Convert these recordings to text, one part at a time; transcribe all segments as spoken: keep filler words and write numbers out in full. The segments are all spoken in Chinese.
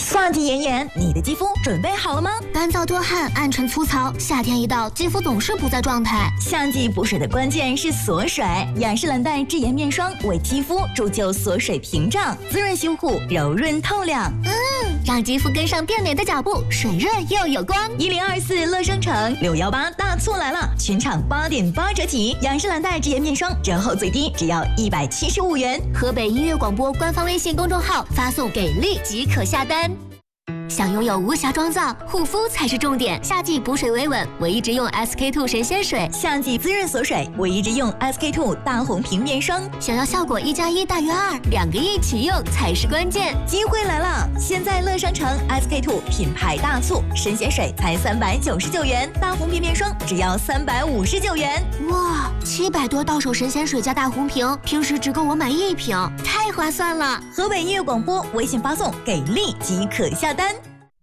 夏季炎炎，你的肌肤准备好了吗？ 干燥多汗、暗沉粗糙，夏天一到，肌肤总是不在状态。 夏季补水的关键是锁水，雅诗兰黛智妍面霜为肌肤铸就锁水屏障，滋润修护，柔润透亮。 嗯，让肌肤跟上变美的脚步，水润又有光。 一零二四乐商城六幺八大促来了，全场八点八折起，雅诗兰黛智妍面霜折后最低只要一百七十五元。 河北音乐广播官方微信公众号发送给力即可下单。想拥有无瑕妆造，护肤才是重点。夏季补水维稳，我一直用 S K two 神仙水； 夏季滋润锁水，我一直用 S K two 大红瓶面霜。 想要效果一加一大于二，两个一起用才是关键。 机会来了！现在乐商城 S K two 品牌大促，神仙水才三百九十九元，大红瓶面霜只要三百五十九元。 哇，七百多到手神仙水加大红瓶，平时只够我买一瓶，太划算了！ 河北音乐广播微信发送给力即可下单。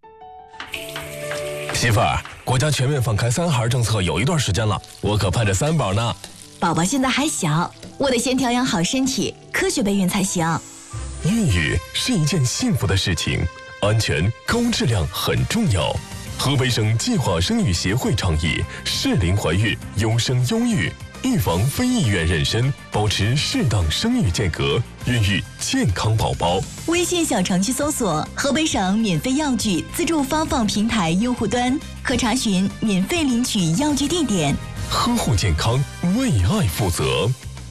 媳妇儿，国家全面放开三孩政策有一段时间了，我可盼着三宝呢。 宝宝现在还小，我得先调养好身体，科学备孕才行。 孕育是一件幸福的事情，安全高质量很重要。河北省计划生育协会倡议适龄怀孕，优生优育，预防非意愿妊娠，保持适当生育间隔，孕育健康宝宝。 微信小程序搜索河北省免费药具自助发放平台用户端，可查询免费领取药具地点。 呵护健康，为爱负责。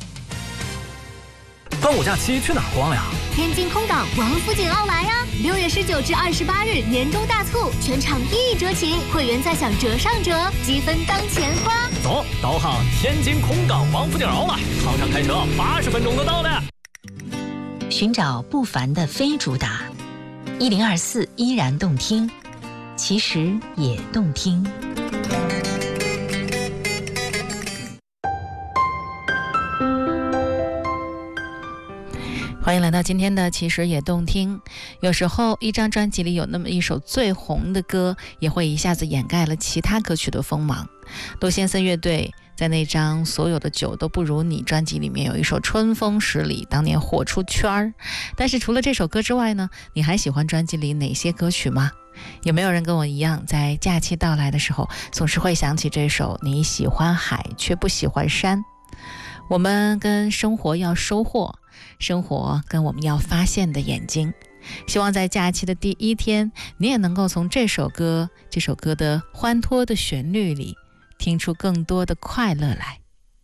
端午假期去哪儿逛呀？ 天津空港王府井奥莱呀！六月十九至二十八日年终大促，全场一折起，会员再享折上折，积分当钱花。 走，导航天津空港王府井奥莱，航上开车八十分钟就到了。 寻找不凡的非主打，一零二四依然动听，其实也动听。 欢迎来到今天的其实也动听。有时候一张专辑里有那么一首最红的歌，也会一下子掩盖了其他歌曲的锋芒。陆先生乐队在那张所有的酒都不如你专辑里面有一首春风十里，当年火出圈儿。但是除了这首歌之外呢，你还喜欢专辑里哪些歌曲吗？有没有人跟我一样，在假期到来的时候总是会想起这首你喜欢海却不喜欢山？我们跟生活要收获，生活跟我们要发现的眼睛。希望在假期的第一天，你也能够从这首歌这首歌的欢脱的旋律里听出更多的快乐来。